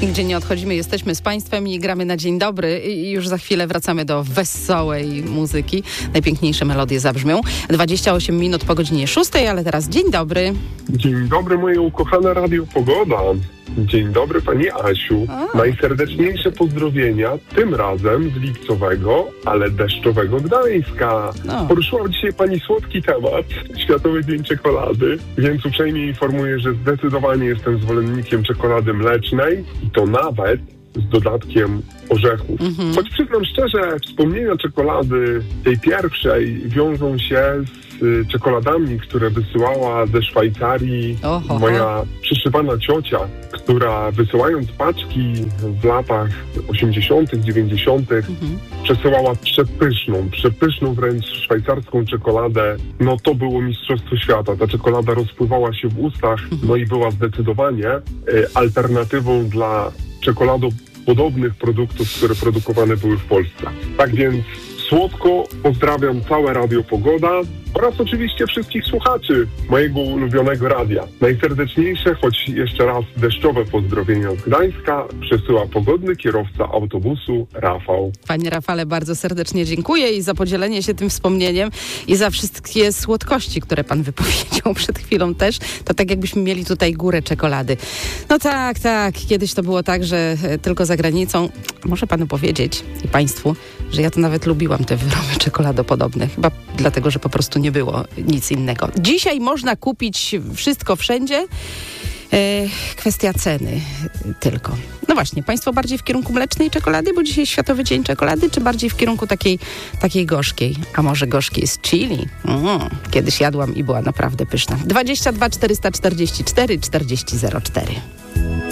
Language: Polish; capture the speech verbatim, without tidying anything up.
Nigdzie nie odchodzimy, jesteśmy z Państwem i gramy na dzień dobry i już za chwilę wracamy do wesołej muzyki. Najpiękniejsze melodie zabrzmią. dwadzieścia osiem minut po godzinie szóstej, ale teraz dzień dobry. Dzień dobry, moje ukochane Radio Pogoda. Dzień dobry, Pani Asiu. A. Najserdeczniejsze pozdrowienia, tym razem z lipcowego, ale deszczowego Gdańska. No. Poruszyła dzisiaj Pani słodki temat, Światowy Dzień Czekolady, więc uprzejmie informuję, że zdecydowanie jestem zwolennikiem czekolady mlecznej i to nawet z dodatkiem orzechów. Mhm. Choć przyznam szczerze, wspomnienia czekolady tej pierwszej wiążą się z y, czekoladami, które wysyłała ze Szwajcarii Oho. moja przyszywana ciocia, która wysyłając paczki w latach osiemdziesiątych, dziewięćdziesiątych mhm. przesyłała przepyszną, przepyszną wręcz szwajcarską czekoladę. No to było mistrzostwo świata. Ta czekolada rozpływała się w ustach, mhm. no i była zdecydowanie y, alternatywą dla czekoladopodobnych produktów, które produkowane były w Polsce. Tak więc słodko pozdrawiam całe Radio Pogoda oraz oczywiście wszystkich słuchaczy mojego ulubionego radia. Najserdeczniejsze, choć jeszcze raz deszczowe pozdrowienia z Gdańska przesyła pogodny kierowca autobusu Rafał. Panie Rafale, bardzo serdecznie dziękuję i za podzielenie się tym wspomnieniem i za wszystkie słodkości, które pan wypowiedział przed chwilą też. To tak jakbyśmy mieli tutaj górę czekolady. No tak, tak. Kiedyś to było tak, że tylko za granicą. Muszę panu powiedzieć i państwu, że ja to nawet lubiłam te wyroby czekoladopodobne. Chyba dlatego, że po prostu nie było nic innego. Dzisiaj można kupić wszystko wszędzie. E, kwestia ceny tylko. No właśnie, państwo bardziej w kierunku mlecznej czekolady, bo dzisiaj Światowy Dzień Czekolady, czy bardziej w kierunku takiej, takiej gorzkiej? A może gorzkiej z chili? Mm, kiedyś jadłam i była naprawdę pyszna. dwadzieścia dwa czterysta czterdzieści cztery czterdzieści zero cztery.